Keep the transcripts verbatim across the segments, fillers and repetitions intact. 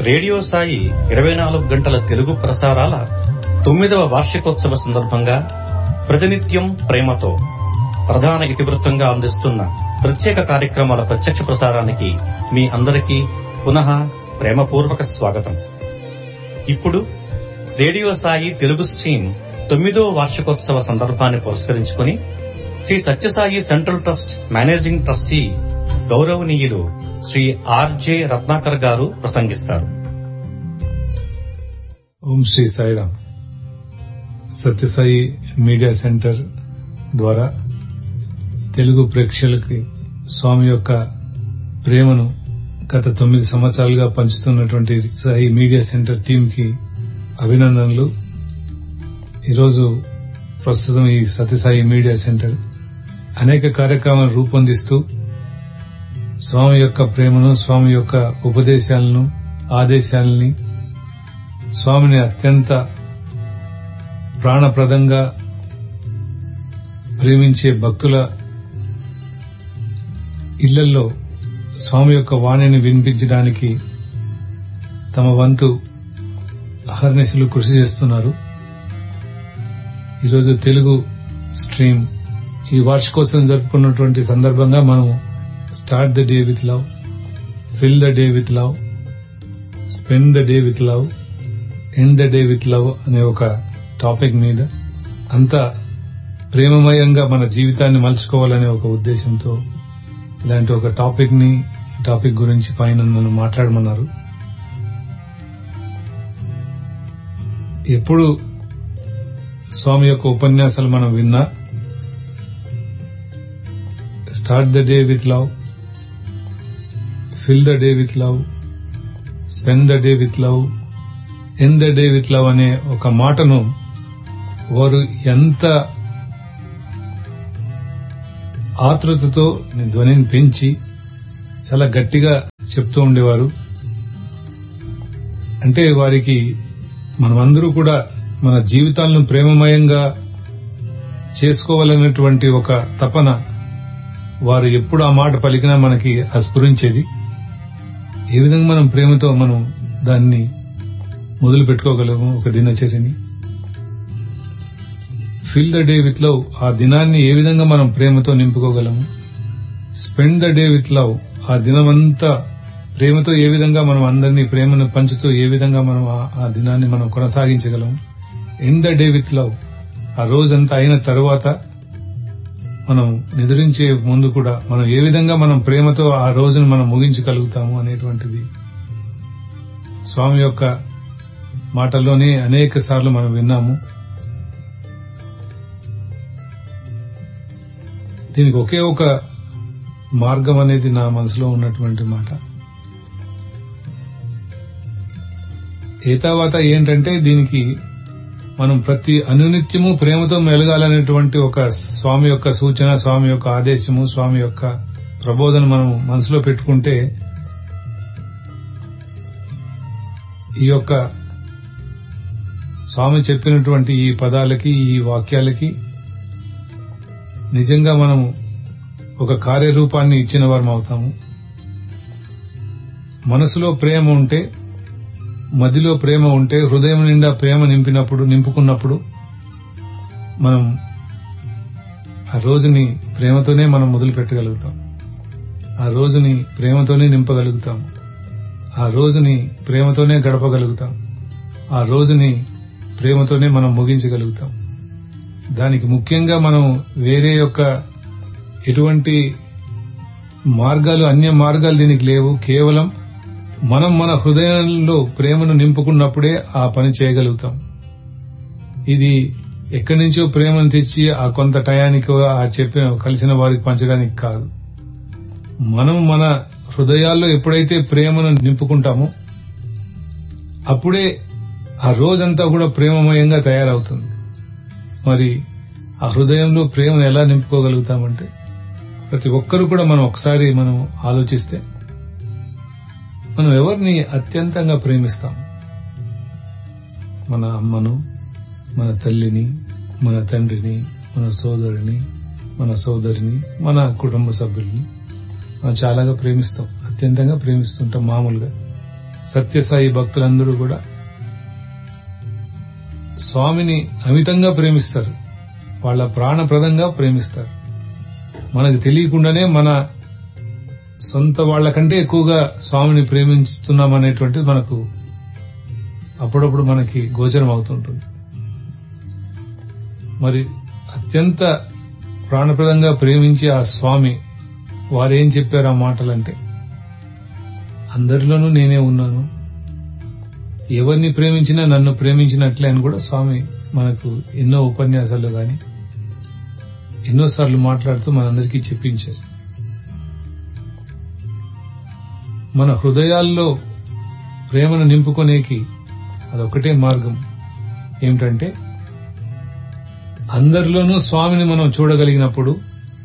Radio Sai ఇరవై నాలుగు గంటల తెలుగు ప్రసారాల తొమ్మిదవ వార్షికోత్సవ సందర్భంగా ప్రతినిత్యం ప్రేమతో ప్రధాన ఇతివృత్తంగా అందిస్తున్న ప్రత్యేక కార్యక్రమాల ప్రత్యక్ష ప్రసారానికి మీ అందరికీ పునః ప్రేమపూర్వక స్వాగతం. ఇప్పుడు రేడియో సాయి తెలుగు స్ట్రీమ్ తొమ్మిదో వార్షికోత్సవ సందర్భాన్ని పురస్కరించుకుని Shri Sathya Sai central trust managing trustee గౌరవనీయులు శ్రీ ఆర్జే రత్నాకర్ గారు ప్రసంగిస్తారు. ఓం శ్రీ సాయిరామ్. సత్యసాయి మీడియా సెంటర్ ద్వారా తెలుగు ప్రేక్షకులకి స్వామి యొక్క ప్రేమను గత తొమ్మిది సంవత్సరాలుగా పంచుతున్నటువంటి సాయి మీడియా సెంటర్ టీమ్ కి అభినందనలు. ఈరోజు ప్రస్తుతం ఈ సత్యసాయి మీడియా సెంటర్ అనేక కార్యక్రమాలు రూపొందిస్తూ స్వామి యొక్క ప్రేమను, స్వామి యొక్క ఉపదేశాలను, ఆదేశాలని, స్వామిని అత్యంత ప్రాణప్రదంగా ప్రేమించే భక్తుల ఇళ్లలో స్వామి యొక్క వాణిని వినిపించడానికి తమ వంతు అహర్నిశలు కృషి చేస్తున్నారు. ఈరోజు తెలుగు స్ట్రీమ్ ఈ వార్షికోత్సవం జరుపుకున్నటువంటి సందర్భంగా మనం start the day with love, fill the day with love, spend the day with love, end the day with love అనే ఒక టాపిక్ మీద అంతా ప్రేమమయంగా మన జీవితాన్ని మలుచుకోవాలనే ఒక ఉద్దేశంతో ఇలాంటి ఒక టాపిక్ ని టాపిక్ గురించి పైన నన్ను మాట్లాడమన్నారు. ఎప్పుడు స్వామి యొక్క ఉపన్యాసాలు మనం విన్నా start the day with love, fill the day with love, spend the day with love, end the day with love అనే ఒక మాటను వారు ఎంత ఆతృతతో ధ్వనిని పెంచి చాలా గట్టిగా చెప్తూ ఉండేవారు. అంటే వారికి మనమందరూ కూడా మన జీవితాలను ప్రేమమయంగా చేసుకోవాలనేటువంటి ఒక తపన వారు ఎప్పుడు ఆ మాట పలికినా మనకి అస్ఫురించేది. ఏ విధంగా మనం ప్రేమతో మనం దాన్ని మొదలు పెట్టుకోగలము ఒక దినచర్యని. Fill the day with love, ఆ దినాన్ని ఏ విధంగా మనం ప్రేమతో నింపుకోగలము. Spend the day with love, ఆ దినమంతా ప్రేమతో ఏ విధంగా మనం అందరినీ ప్రేమను పంచుతూ ఏ విధంగా మనం ఆ దినాన్ని మనం కొనసాగించగలము. End the day with love, ఆ రోజంతా అయిన తరువాత మనం నిద్రించే ముందు కూడా మనం ఏ విధంగా మనం ప్రేమతో ఆ రోజును మనం ముగించగలుగుతాము అనేటువంటిది స్వామి యొక్క మాటల్లోనే అనేక సార్లు మనం విన్నాము. దీనికి ఒకే ఒక మార్గం అనేది నా మనసులో ఉన్నటువంటి మాట. ఏతావాత ఏంటంటే దీనికి మనం ప్రతి అనునిత్యము ప్రేమతో మెలగాలనేటువంటి ఒక స్వామి యొక్క సూచన, స్వామి యొక్క ఆదేశము, స్వామి యొక్క ప్రబోధన మనం మనసులో పెట్టుకుంటే ఈ యొక్క స్వామి చెప్పినటువంటి ఈ పదాలకి, ఈ వాక్యాలకి నిజంగా మనము ఒక కార్యరూపాన్ని ఇచ్చిన వారం అవుతాము. మనసులో ప్రేమ ఉంటే, మదిలో ప్రేమ ఉంటే, హృదయం నిండా ప్రేమ నింపినప్పుడు నింపుకున్నప్పుడు మనం ఆ రోజుని ప్రేమతోనే మనం మొదలు పెట్టగలుగుతాం. ఆ రోజుని ప్రేమతోనే నింపగలుగుతాం. ఆ రోజుని ప్రేమతోనే గడపగలుగుతాం. ఆ రోజుని ప్రేమతోనే మనం ముగించగలుగుతాం. దానికి ముఖ్యంగా మనం వేరే యొక్క ఎటువంటి మార్గాలు, అన్య మార్గాలు దీనికి లేవు. కేవలం మనం మన హృదయంలో ప్రేమను నింపుకున్నప్పుడే ఆ పని చేయగలుగుతాం. ఇది ఎక్కడి నుంచో ప్రేమను తెచ్చి ఆ కొంత టయానికి ఆ చెప్పిన కలిసిన వారికి పంచడానికి కాదు. మనం మన హృదయాల్లో ఎప్పుడైతే ప్రేమను నింపుకుంటామో అప్పుడే ఆ రోజంతా కూడా ప్రేమమయంగా తయారవుతుంది. మరి ఆ హృదయంలో ప్రేమను ఎలా నింపుకోగలుగుతామంటే ప్రతి ఒక్కరూ కూడా మనం ఒకసారి మనం ఆలోచిస్తే మనం ఎవరిని అత్యంతంగా ప్రేమిస్తాం? మన అమ్మను, మన తల్లిని, మన తండ్రిని, మన సోదరుని, మన సోదరిని, మన కుటుంబ సభ్యుల్ని మనం చాలాగా ప్రేమిస్తాం, అత్యంతంగా ప్రేమిస్తుంటాం మామూలుగా. సత్యసాయి భక్తులందరూ కూడా స్వామిని అమితంగా ప్రేమిస్తారు, వాళ్ళ ప్రాణప్రదంగా ప్రేమిస్తారు. మనకు తెలియకుండానే మన సొంత వాళ్లకంటే ఎక్కువగా స్వామిని ప్రేమిస్తున్నాం అనేటువంటిది మనకు అప్పుడప్పుడు మనకి గోచరం అవుతుంటుంది. మరి అత్యంత ప్రాణప్రదంగా ప్రేమించి ఆ స్వామి వారేం చెప్పారు ఆ మాటలంటే, అందరిలోనూ నేనే ఉన్నాను, ఎవరిని ప్రేమించినా నన్ను ప్రేమించినట్లే అని కూడా స్వామి మనకు ఎన్నో ఉపన్యాసాల్లో గాని ఎన్నోసార్లు మాట్లాడుతూ మనందరికీ చెప్పించారు. మన హృదయాల్లో ప్రేమను నింపుకునేకి అదొక్కటే మార్గం. ఏమిటంటే అందరిలోనూ స్వామిని మనం చూడగలిగినప్పుడు,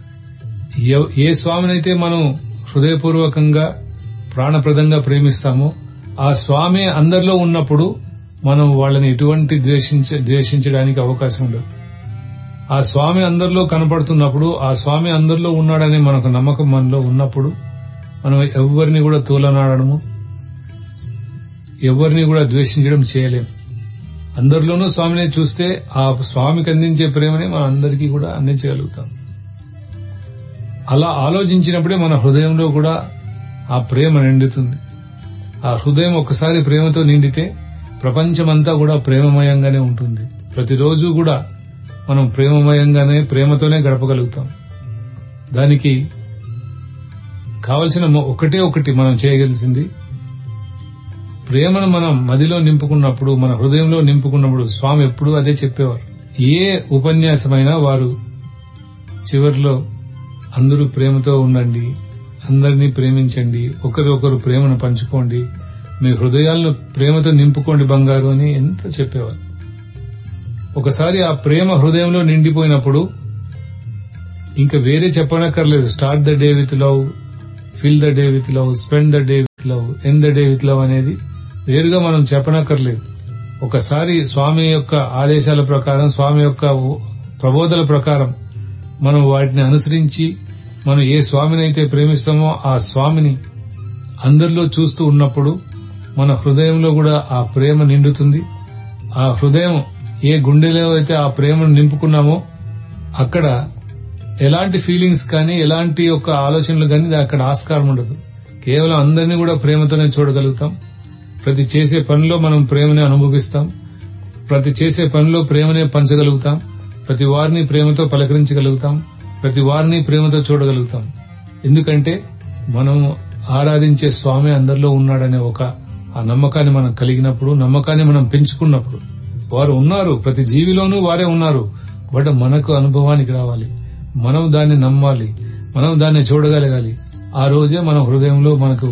ఏ స్వామినైతే మనం హృదయపూర్వకంగా ప్రాణప్రదంగా ప్రేమిస్తామో ఆ స్వామి అందరిలో ఉన్నప్పుడు మనం వాళ్ళని ఎటువంటి ద్వేషించ ద్వేషించడానికి అవకాశం ఉండదు. ఆ స్వామి అందరిలో కనపడుతున్నప్పుడు, ఆ స్వామి అందరిలో ఉన్నాడనే మనకు నమ్మకం మనలో ఉన్నప్పుడు మనం ఎవరిని కూడా తోలనాడము, ఎవరిని కూడా ద్వేషించడం చేయలేం. అందరిలోనూ స్వామిని చూస్తే ఆ స్వామికి అందించే ప్రేమని మనం అందరికీ కూడా అందించగలుగుతాం. అలా ఆలోచించినప్పుడే మన హృదయంలో కూడా ఆ ప్రేమ నిండుతుంది. ఆ హృదయం ఒక్కసారి ప్రేమతో నిండితే ప్రపంచమంతా కూడా ప్రేమమయంగానే ఉంటుంది. ప్రతిరోజు కూడా మనం ప్రేమమయంగానే ప్రేమతోనే గడపగలుగుతాం. దానికి కావలసిన ఒకటే ఒకటి మనం చేయగలిసింది, ప్రేమను మనం మదిలో నింపుకున్నప్పుడు, మన హృదయంలో నింపుకున్నప్పుడు స్వామి ఎప్పుడూ అదే చెప్పేవారు. ఏ ఉపన్యాసమైనా వారు చివరిలో అందరూ ప్రేమతో ఉండండి, అందరినీ ప్రేమించండి, ఒకరికొకరు ప్రేమను పంచుకోండి, మీ హృదయాలను ప్రేమతో నింపుకోండి బంగారు అని ఎంత చెప్పేవారు. ఒకసారి ఆ ప్రేమ హృదయంలో నిండిపోయినప్పుడు ఇంకా వేరే చెప్పనక్కర్లేదు. Start the day with love, fill the day with love, spend the day with love, end the day with love అనేది వేరుగా మనం చెప్పనక్కర్లేదు. ఒకసారి స్వామి యొక్క ఆదేశాల ప్రకారం, స్వామి యొక్క ప్రబోధల ప్రకారం మనం వాటిని అనుసరించి మనం ఏ స్వామిని అయితే ప్రేమిస్తామో ఆ స్వామిని అందరిలో చూస్తూ ఉన్నప్పుడు మన హృదయంలో కూడా ఆ ప్రేమ నిండుతుంది. ఆ హృదయం ఏ గుండెలో అయితే ఆ ప్రేమను నింపుకున్నామో అక్కడ ఎలాంటి ఫీలింగ్స్ కానీ ఎలాంటి యొక్క ఆలోచనలు కానీ అక్కడ ఆస్కారం ఉండదు. కేవలం అందరినీ కూడా ప్రేమతోనే చూడగలుగుతాం. ప్రతి చేసే పనిలో మనం ప్రేమనే అనుభవిస్తాం. ప్రతి చేసే పనిలో ప్రేమనే పంచగలుగుతాం. ప్రతి వారిని ప్రేమతో పలకరించగలుగుతాం. ప్రతి వారిని ప్రేమతో చూడగలుగుతాం. ఎందుకంటే మనం ఆరాధించే స్వామి అందరిలో ఉన్నాడనే ఒక ఆ నమ్మకాన్ని మనం కలిగినప్పుడు, నమ్మకాన్ని మనం పెంచుకున్నప్పుడు, వారు ఉన్నారు, ప్రతి జీవిలోనూ వారే ఉన్నారు, బట్ మనకు అనుభవానికి రావాలి, మనం దాన్ని నమ్మాలి, మనం దాన్ని చూడగలగాలి. ఆ రోజే మన హృదయంలో మనకు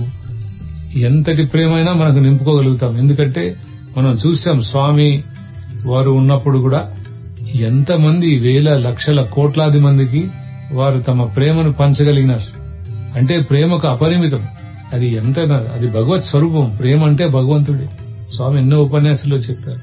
ఎంతటి ప్రేమైనా మనకు నింపుకోగలుగుతాం. ఎందుకంటే మనం చూసాం స్వామి వారు ఉన్నప్పుడు కూడా ఎంతమంది వేల లక్షల కోట్లాది మందికి వారు తమ ప్రేమను పంచగలిగినారు. అంటే ప్రేమకు అపరిమితం. అది ఎంత, అది భగవత్ స్వరూపం. ప్రేమ అంటే భగవంతుడే. స్వామి ఎన్నో ఉపన్యాసాల్లో చెప్పారు.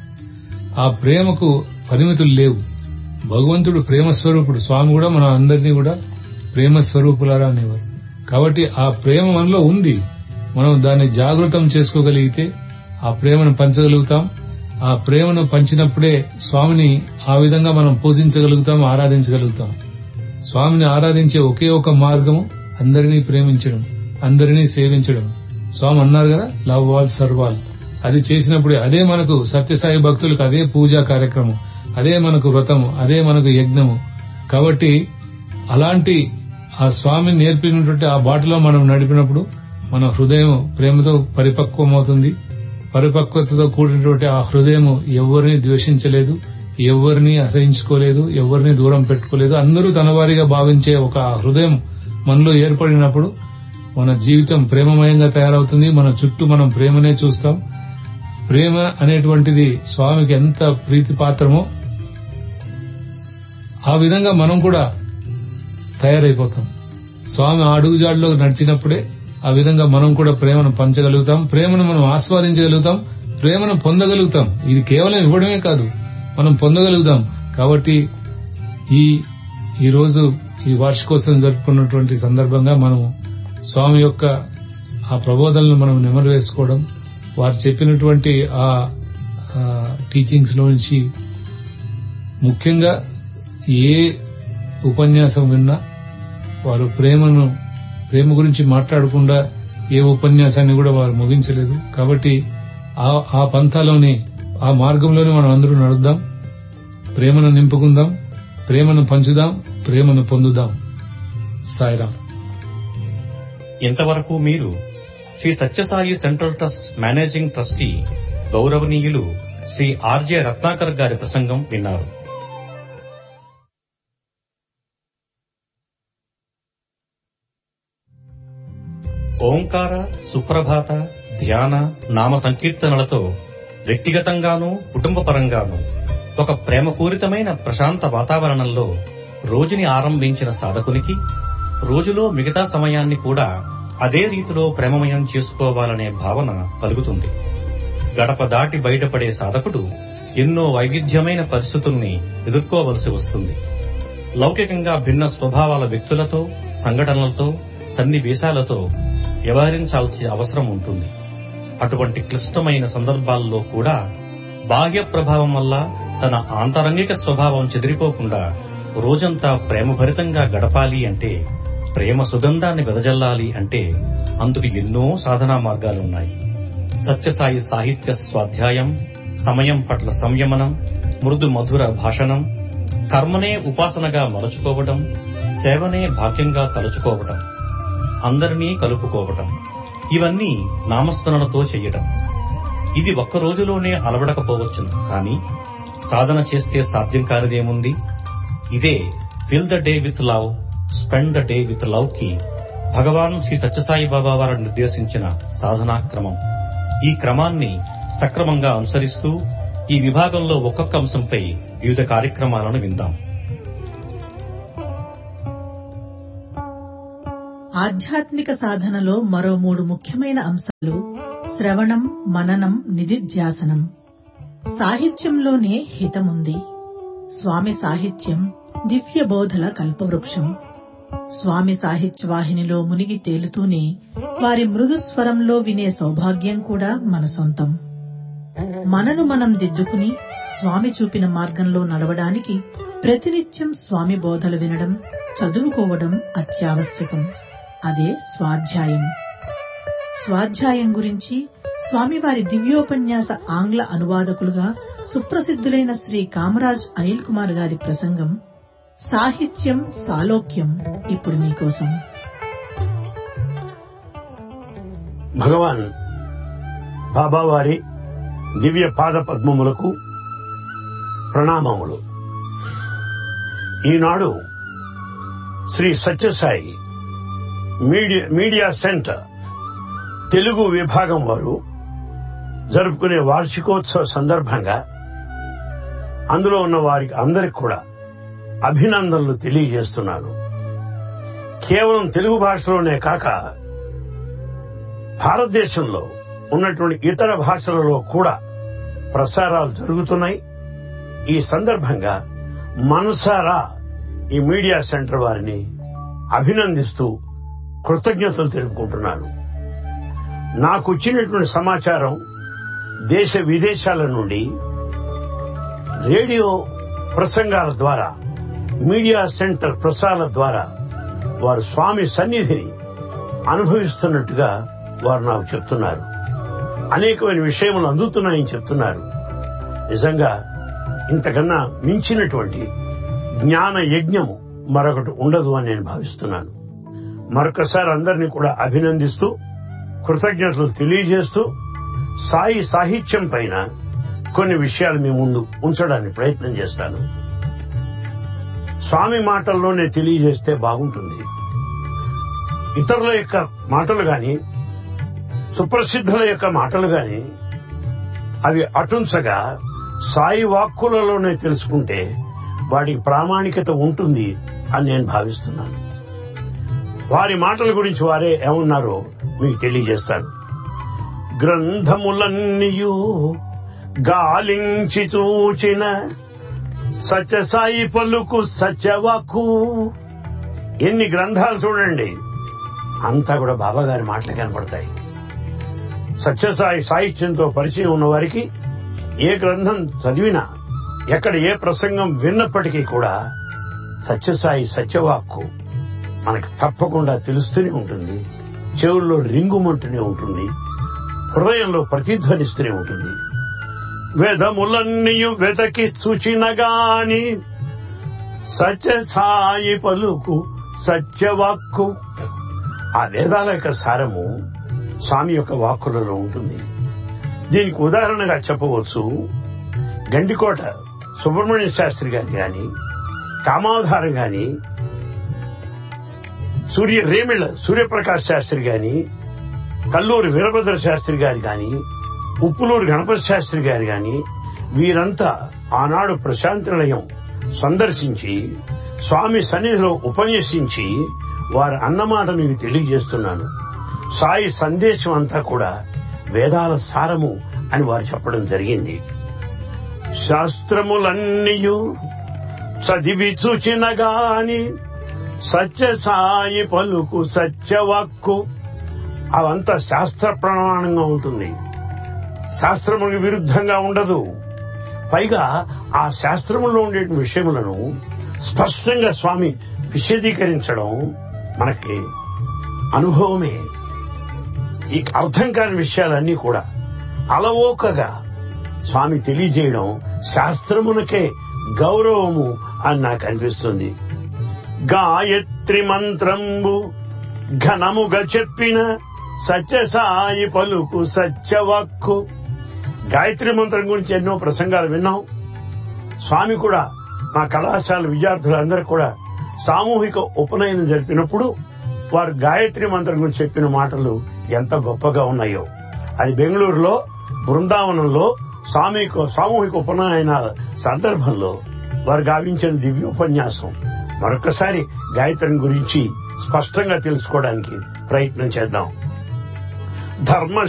ఆ ప్రేమకు పరిమితులు లేవు. భగవంతుడు ప్రేమ స్వరూపుడు. స్వామి కూడా మన అందరినీ కూడా ప్రేమ స్వరూపులారా అనేవారు. కాబట్టి ఆ ప్రేమ మనలో ఉంది. మనం దాన్ని జాగృతం చేసుకోగలిగితే ఆ ప్రేమను పంచగలుగుతాం. ఆ ప్రేమను పంచినప్పుడే స్వామిని ఆ విధంగా మనం పూజించగలుగుతాం, ఆరాధించగలుగుతాం. స్వామిని ఆరాధించే ఒకే ఒక మార్గము అందరినీ ప్రేమించడం, అందరినీ సేవించడం. స్వామి అన్నారు కదా, లవ్ ఆల్ సర్వ్ ఆల్. అది చేసినప్పుడే అదే మనకు సత్యసాయి భక్తులకు అదే పూజా కార్యక్రమం, అదే మనకు వ్రతము, అదే మనకు యజ్ఞము. కాబట్టి అలాంటి ఆ స్వామిని నేర్పినటువంటి ఆ బాటలో మనం నడిపినప్పుడు మన హృదయం ప్రేమతో పరిపక్వమవుతుంది. పరిపక్వతతో కూడినటువంటి ఆ హృదయం ఎవరిని ద్వేషించలేదు, ఎవరిని అసహించుకోలేదు, ఎవరిని దూరం పెట్టుకోలేదు. అందరూ తన వారిగా భావించే ఒక హృదయం మనలో ఏర్పడినప్పుడు మన జీవితం ప్రేమమయంగా తయారవుతుంది. మన చుట్టూ మనం ప్రేమనే చూస్తాం. ప్రేమ అనేటువంటిది స్వామికి ఎంత ప్రీతిపాత్రమో ఆ విధంగా మనం కూడా తయారైపోతాం. స్వామి అడుగుజాడలో నడిచినప్పుడే ఆ విధంగా మనం కూడా ప్రేమను పంచగలుగుతాం, ప్రేమను మనం ఆస్వాదించగలుగుతాం, ప్రేమను పొందగలుగుతాం. ఇది కేవలం ఇవ్వడమే కాదు, మనం పొందగలుగుతాం. కాబట్టి ఈ ఈ రోజు ఈ వార్షికోత్సవం జరుపుకున్నటువంటి సందర్భంగా మనం స్వామి యొక్క ఆ ప్రబోధనలను మనం నెమరు వేసుకోవడం, వారు చెప్పినటువంటి ఆ టీచింగ్స్ లో నుంచి ముఖ్యంగా ఏ ఉపన్యాసం విన్నా వారు ప్రేమను ప్రేమ గురించి మాట్లాడకుండా ఏ ఉపన్యాసాన్ని కూడా వారు ముగించలేదు. కాబట్టి ఆ పంథాలోనే ఆ మార్గంలోనే మనం అందరూ నడుద్దాం, ప్రేమను నింపుకుందాం, ప్రేమను పంచుదాం, ప్రేమను పొందుదాం. సాయిరాం. ఇంతవరకు మీరు Shri Sathya Sai central trust managing trustee గౌరవనీయులు శ్రీ ఆర్జే రత్నాకర్ గారి ప్రసంగం విన్నారు. ఓంకార, సుప్రభాత, ధ్యాన, నామ సంకీర్తనలతో వ్యక్తిగతంగానూ కుటుంబ పరంగానూ ఒక ప్రేమపూరితమైన ప్రశాంత వాతావరణంలో రోజుని ఆరంభించిన సాధకునికి రోజులో మిగతా సమయాన్ని కూడా అదే రీతిలో ప్రేమమయం చేసుకోవాలనే భావన కలుగుతుంది. గడప దాటి బయటపడే సాధకుడు ఎన్నో వైవిధ్యమైన పరిస్థితుల్ని ఎదుర్కోవలసి వస్తుంది. లౌకికంగా భిన్న స్వభావాల వ్యక్తులతో, సంఘటనలతో, సన్నివేశాలతో వ్యవహరించాల్సిన అవసరం ఉంటుంది. అటువంటి క్లిష్టమైన సందర్భాల్లో కూడా బాహ్య ప్రభావం వల్ల తన ఆంతరంగిక స్వభావం చెదిరిపోకుండా రోజంతా ప్రేమభరితంగా గడపాలి అంటే, ప్రేమ సుగంధాన్ని వెదజల్లాలి అంటే అందుకు ఎన్నో సాధనా మార్గాలున్నాయి. సత్యసాయి సాహిత్య స్వాధ్యాయం, సమయం పట్ల సంయమనం, మృదు మధుర భాషణం, కర్మనే ఉపాసనగా మలుచుకోవటం, సేవనే భాగ్యంగా తలుచుకోవటం, అందరినీ కలుపుకోవటం, ఇవన్నీ నామస్మరణతో చెయ్యటం. ఇది ఒక్క రోజులోనే అలవడకపోవచ్చును, కానీ సాధన చేస్తే సాధ్యం కానిదేముంది? ఇదే fill the day with love, spend the day with love కి భగవాన్ శ్రీ సత్యసాయి బాబా వారు నిర్దేశించిన సాధనా క్రమం. ఈ క్రమాన్ని సక్రమంగా అనుసరిస్తూ ఈ విభాగంలో ఒక్కొక్క అంశంపై వివిధ కార్యక్రమాలను విందాం. ఆధ్యాత్మిక సాధనలో మరో మూడు ముఖ్యమైన అంశాలు శ్రవణం, మననం, నిధిధ్యాసనం. సాహిత్యంలోనే హితముంది. స్వామి సాహిత్యం దివ్య బోధల కల్పవృక్షం. స్వామి సాహిత్యవాహినిలో మునిగి తేలుతూనే వారి మృదు స్వరంలో వినే సౌభాగ్యం కూడా మన సొంతం. మనను మనం దిద్దుకుని స్వామి చూపిన మార్గంలో నడవడానికి ప్రతినిత్యం స్వామి బోధలు వినడం, చదువుకోవడం అత్యావశ్యకం. అదే స్వాధ్యాయం. స్వాధ్యాయం గురించి స్వామివారి దివ్యోపన్యాస ఆంగ్ల అనువాదకులుగా సుప్రసిద్ధులైన శ్రీ కామరాజ్ అనిల్ కుమార్ గారి ప్రసంగం సాహిత్యం సాలోక్యం ఇప్పుడు మీకోసం. భగవాన్ బాబావారి దివ్య పాద పద్మములకు ప్రణామములు. ఈనాడు Shri Sathya Sai media media centre Telugu విభాగం వారు జరుపుకునే వార్షికోత్సవ సందర్భంగా అందులో ఉన్న వారికి అందరికి కూడా అభినందనలు తెలియజేస్తున్నాను. కేవలం తెలుగు భాషలోనే కాక భారతదేశంలో ఉన్నటువంటి ఇతర భాషలలో కూడా ప్రసారాలు జరుగుతున్నాయి. ఈ సందర్భంగా మనసారా ఈ మీడియా సెంటర్ వారిని అభినందిస్తూ కృతజ్ఞతలు తెలుపుకుంటున్నాను. నాకు వచ్చినటువంటి సమాచారం దేశ విదేశాల నుండి రేడియో ప్రసంగాల ద్వారా, మీడియా సెంటర్ ప్రసారాల ద్వారా వారు స్వామి సన్నిధిని అనుభవిస్తున్నట్టుగా వారు నాకు చెప్తున్నారు. అనేకమైన విషయములు అందుతున్నాయని చెప్తున్నారు. నిజంగా ఇంతకన్నా మించినటువంటి జ్ఞాన యజ్ఞము మరొకటి ఉండదు అని నేను భావిస్తున్నాను. మరొకసారి అందరినీ కూడా అభినందిస్తూ కృతజ్ఞతలు తెలియజేస్తూ సాయి సాహిత్యం పైన కొన్ని విషయాలు మీ ముందు ఉంచడానికి ప్రయత్నం చేస్తాను. స్వామి మాటల్లోనే తెలియజేస్తే బాగుంటుంది. ఇతరుల యొక్క మాటలు గాని, సుప్రసిద్ధుల యొక్క మాటలు గాని అవి అటుంచగా సాయి వాక్కులలోనే తెలుసుకుంటే వాటికి ప్రామాణికత ఉంటుంది అని నేను భావిస్తున్నాను. వారి మాటల గురించి వారే ఏమన్నారో మీకు తెలియజేస్తాను. గ్రంథములన్నీయు గాలించి చూచిన సత్యసాయి పలుకు సత్యవాక్కు. ఎన్ని గ్రంథాలు చూడండి, అంతా కూడా బాబా గారి మాటలు కనపడతాయి. సత్యసాయి సాహిత్యంతో పరిచయం ఉన్న వారికి ఏ గ్రంథం చదివినా, ఎక్కడ ఏ ప్రసంగం విన్నప్పటికీ కూడా సత్యసాయి సత్యవాక్కు మనకు తప్పకుండా తెలుస్తూనే ఉంటుంది, చెవుల్లో రింగుమంటూనే ఉంటుంది, హృదయంలో ప్రతిధ్వనిస్తూనే ఉంటుంది. వేదములన్నీయు వెతకి చూచినగాని సత్యసాయి పలుకు సత్యవాక్కు. ఆ వేదాల యొక్క సారము స్వామి యొక్క వాక్కులలో ఉంటుంది. దీనికి ఉదాహరణగా చెప్పవచ్చు, గండికోట సుబ్రహ్మణ్య శాస్త్రి గారి గాని, కామావధారం గాని, సూర్య రేమిళ్ల సూర్యప్రకాశ్ శాస్త్రి గాని, కల్లూరి వీరభద్ర శాస్త్రి గారి గాని, ఉప్పులూరు గణపతి శాస్త్రి గారి గాని, వీరంతా ఆనాడు ప్రశాంతి నిలయం సందర్శించి స్వామి సన్నిధిలో ఉపన్యసించి వారు అన్నమాట మీకు తెలియజేస్తున్నాను. సాయి సందేశం అంతా కూడా వేదాల సారము అని వారు చెప్పడం జరిగింది. శాస్త్రములన్నీయు చదివి చూచినగాని సత్య సాయి పలుకు సత్యవాక్కు. అవంతా శాస్త్ర ప్రమాణంగా ఉంటుంది, శాస్త్రములకు విరుద్ధంగా ఉండదు. పైగా ఆ శాస్త్రములో ఉండే విషయములను స్పష్టంగా స్వామి విశదీకరించడం మనకి అనుభవమే. ఈ అర్థం కాని విషయాలన్నీ కూడా అలవోకగా స్వామి తెలియజేయడం శాస్త్రమునకే గౌరవము అని నాకు అనిపిస్తుంది. గాయత్రి మంత్రంబు ఘనముగా చెప్పిన సత్యసాయి పలుకు సత్యవాక్కు. గాయత్రి మంత్రం గురించి ఎన్నో ప్రసంగాలు విన్నాం. స్వామి కూడా మా కళాశాల విద్యార్థులందరూ కూడా సామూహిక ఉపనయనం జరిపినప్పుడు వారు గాయత్రి మంత్రం గురించి చెప్పిన మాటలు ఎంత గొప్పగా ఉన్నాయో. అది బెంగళూరులో బృందావనంలో స్వామి సామూహిక ఉపనయన సందర్భంలో వారు గావించిన దివ్యోపన్యాసం. మరొకసారి గాయత్రి గురించి స్పష్టంగా తెలుసుకోవడానికి ప్రయత్నం చేద్దాం. ధర్మ